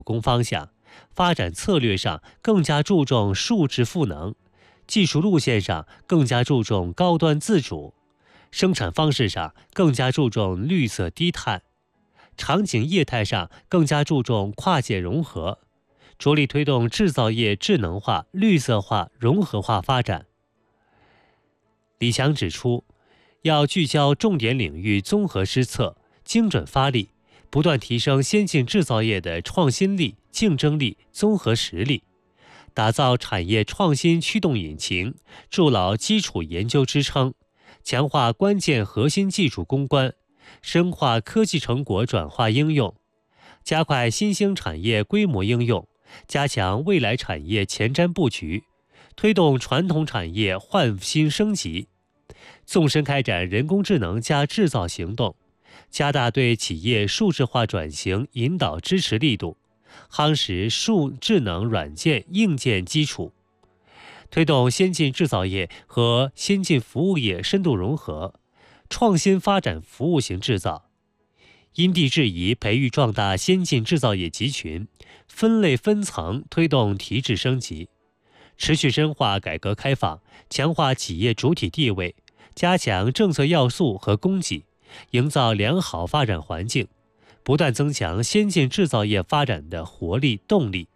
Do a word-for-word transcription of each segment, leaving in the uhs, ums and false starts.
工方向，发展策略上更加注重数质赋能，技术路线上更加注重高端自主，生产方式上更加注重绿色低碳，场景业态上更加注重跨界融合，着力推动制造业智能化、绿色化、融合化发展。李强指出，要聚焦重点领域综合施策，精准发力，不断提升先进制造业的创新力、竞争力、综合实力，打造产业创新驱动引擎，筑牢基础研究支撑，强化关键核心技术攻关，深化科技成果转化应用，加快新兴产业规模应用，加强未来产业前瞻布局，推动传统产业换新升级，纵深开展人工智能加制造行动，加大对企业数字化转型引导支持力度，夯实数智能软件硬件基础，推动先进制造业和先进服务业深度融合，创新发展服务型制造，因地制宜培育壮大先进制造业集群，分类分层推动提质升级，持续深化改革开放，强化企业主体地位，加强政策要素和供给，营造良好发展环境，不断增强先进制造业发展的活力动力。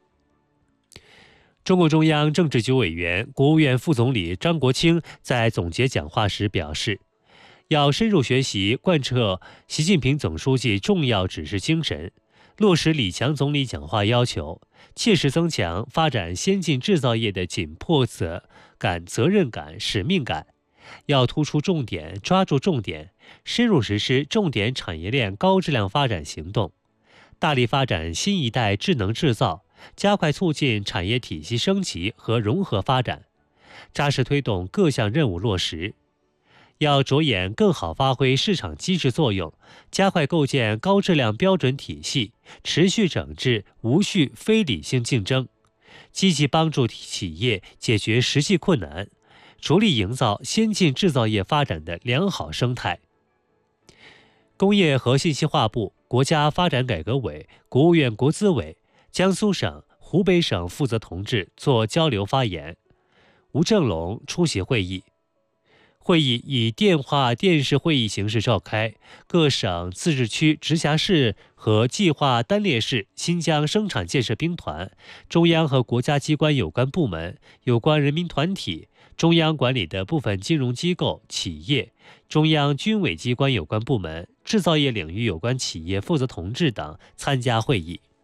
中共中央政治局委员、国务院副总理张国清在总结讲话时表示，要深入学习贯彻习近平总书记重要指示精神，落实李强总理讲话要求，切实增强发展先进制造业的紧迫责感、责任感、使命感，要突出重点，抓住重点，深入实施重点产业链高质量发展行动，大力发展新一代智能制造，加快促进产业体系升级和融合发展，扎实推动各项任务落实。要着眼更好发挥市场机制作用，加快构建高质量标准体系，持续整治无序非理性竞争，积极帮助企业解决实际困难，着力营造先进制造业发展的良好生态。工业和信息化部、国家发展改革委、国务院国资委、江苏省、湖北省负责同志作交流发言，吴正龙出席会议。会议以电话电视会议形式召开，各省、自治区、直辖市和计划单列市新疆生产建设兵团、中央和国家机关有关部门、有关人民团体、中央管理的部分金融机构、企业、中央军委机关有关部门、制造业领域有关企业负责同志等参加会议。